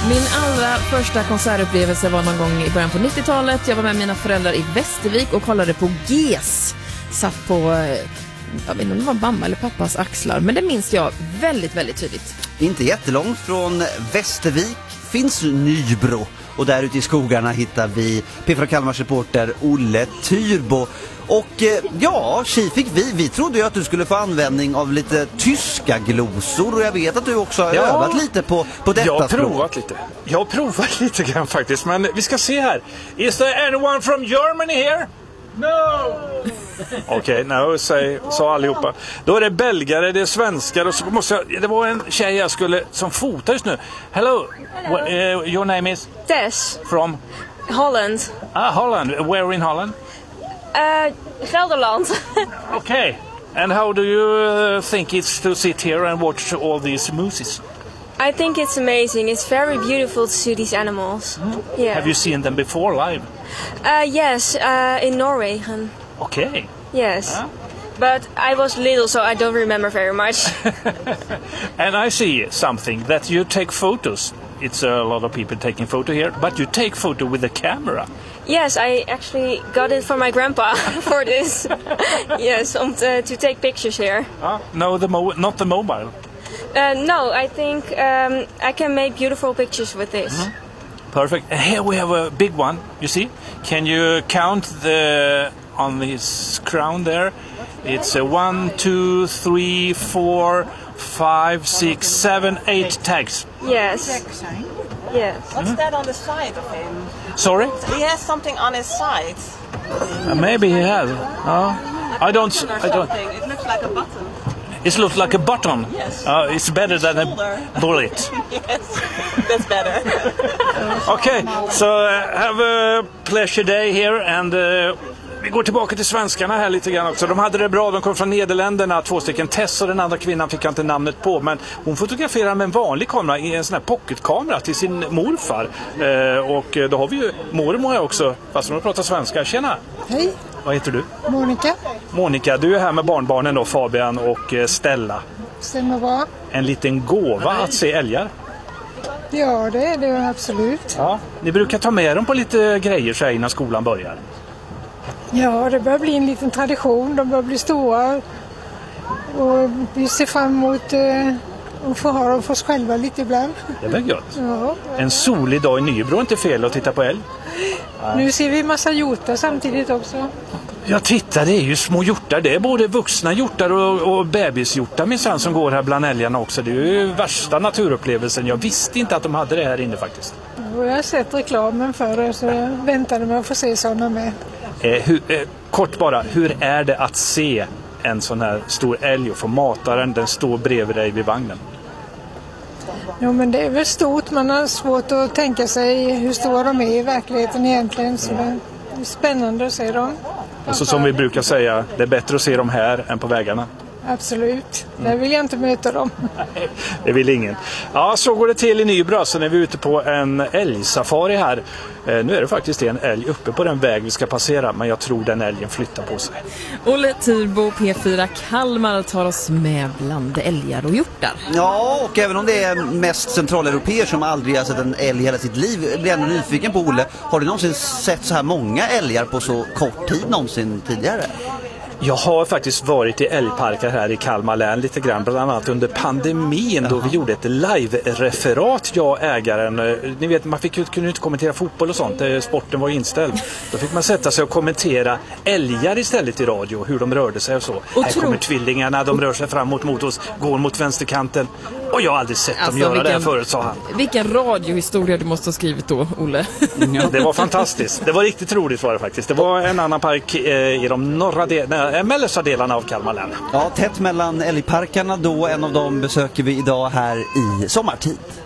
Min allra första konsertupplevelse var någon gång i början på 90-talet. Jag var med mina föräldrar i Västervik och kollade på GES. Satt på, jag vet inte om det var mamma eller pappas axlar, men det minns jag väldigt, väldigt tydligt. Inte jättelångt från Västervik finns Nybro. Och där ute i skogarna hittar vi P4 Kalmars reporter Olle Tyrbo. Och ja, fick vi trodde ju att du skulle få användning av lite tyska glosor. Och jag vet att du också har övat lite på detta. Jag har provat lite grann faktiskt. Men vi ska se här. Is there anyone from Germany here? No! Okej, no, sa allihopa. Då är det belgare, det är svenskar. Och så måste det var en tjej jag skulle som fotar just nu. Hello. Your name is? Tess. From? Holland. Holland. Where in Holland? Gelderland. Okay. And how do you think it's to sit here and watch all these mooses? I think it's amazing. It's very beautiful to see these animals. Yeah. Have you seen them before live? Yes, in Norway. Okay. Yes. But I was little, so I don't remember very much. And I see something that you take photos. It's a lot of people taking photo here, but you take photo with a camera. Yes, I actually got it from my grandpa for this. Yes, to take pictures here. No, not the mobile. No, I think I can make beautiful pictures with this. Mm-hmm. Perfect. And here we have a big one, you see? Can you count on this crown there? It's 1, 2, 3, 4, 5, 6, 7, 8 tags. Yes. Yes. What's that on the side of him? Sorry? He has something on his side. Maybe he has. I don't. It looks like a button. It looks like a button. Yes. It's better than a bullet. Yes, that's better. Okay, so have a pleasure day here and vi går tillbaka till svenskarna här lite grann också. De hade det bra, de kom från Nederländerna, 2 stycken. Tess och den andra kvinnan fick jag inte namnet på, men hon fotograferar med en vanlig kamera, i en sån här pocketkamera till sin morfar. Och då har vi ju mormor här också, fast hon pratar svenska. Tjena! Hej! Vad heter du? Monica. Monica, du är här med barnbarnen då, Fabian och Stella. Stämmer bra. En liten gåva att se älgar. Ja, det är det absolut. Ja, ni brukar ta med dem på lite grejer så här innan skolan börjar. Ja, det börjar bli en liten tradition. De börjar bli stora. Och vi ser fram emot att få ha dem för oss själva lite ibland. Det är väl gött. Ja. En solig dag i Nybro är inte fel att titta på älg. Nu ser vi massa hjortar samtidigt också. Jag tittar, det är ju små hjortar. Det är både vuxna hjortar och bebishjortar minsann som går här bland älgarna också. Det är ju värsta naturupplevelsen. Jag visste inte att de hade det här inne faktiskt. Och jag har sett reklamen för det, så jag väntade mig att få se sådana med. Kort bara, hur är det att se en sån här stor älg och få mata den står bredvid dig vid vagnen? Jo, men det är väl stort. Man har svårt att tänka sig hur stora de är i verkligheten egentligen. Så det är spännande att se dem. Alltså, som vi brukar säga, det är bättre att se dem här än på vägarna. Absolut. Där vill jag inte möta dem. Det vill ingen. Ja, så går det till i Nybro. Så när vi är ute på en älgsafari här. Nu är det faktiskt en älg uppe på den väg vi ska passera. Men jag tror den älgen flyttar på sig. Olle Tyrbo, P4 Kalmar, tar oss med bland älgar och hjortar. Ja, och även om det är mest centraleuropeer som aldrig har sett en älg hela sitt liv, blir ändå nyfiken på Olle. Har du någonsin sett så här många älgar på så kort tid någonsin tidigare? Jag har faktiskt varit i älgparker här i Kalmar län lite grann, bland annat under pandemin då vi gjorde ett live-referat, jag och ägaren. Ni vet, man kunde inte kommentera fotboll och sånt, sporten var inställd. Då fick man sätta sig och kommentera älgar istället i radio, hur de rörde sig och så. Här kommer tvillingarna, de rör sig framåt mot oss, går mot vänsterkanten. Och jag har aldrig sett dem göra det förut, sa han. Vilken radiohistoria du måste ha skrivit då, Olle. Ja, det var fantastiskt. Det var riktigt roligt var det faktiskt. Det var en annan park i de mellersta delarna av Kalmar län. Ja, tätt mellan älgparkarna då. En av dem besöker vi idag här i sommartid.